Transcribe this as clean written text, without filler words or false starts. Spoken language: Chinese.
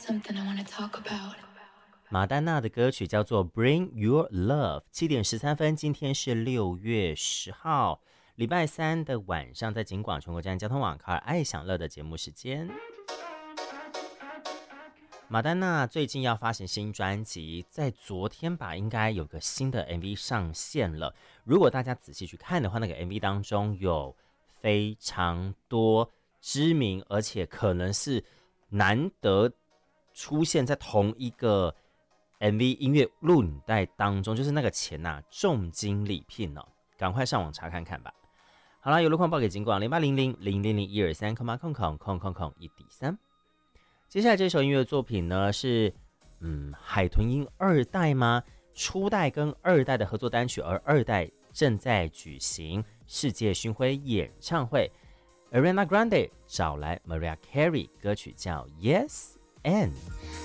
马丹娜的歌曲叫做 Bring Your Love。 7:13，今天是6月10号礼拜三的晚上，在警广全国站交通网卡尔爱享乐的节目时间。马丹娜最近要发行新专辑，在昨天吧，应该有个新的 MV 上线了。如果大家仔细去看的话，那个 MV 当中有非常多知名，而且可能是难得出现在同一个 MV 音乐录影带当中，就是那个钱重金礼聘哦，赶快上网查看看吧。好啦，有路况报给警广0800000123，1D3。接下来这首音乐作品呢是海豚音2代吗？初代跟2代的合作单曲，而2代正在举行世界巡回演唱会。Ariana Grande 找来 Mariah Carey， 歌曲叫 Yes and